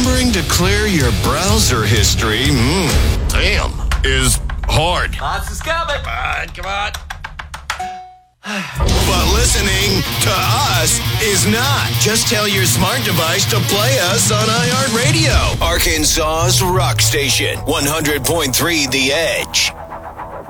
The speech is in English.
remembering to clear your browser history, damn, is hard. Lots is coming. Come on. But listening to us is not. Just tell your smart device to play us on iHeartRadio. Arkansas's rock station, 100.3 The Edge.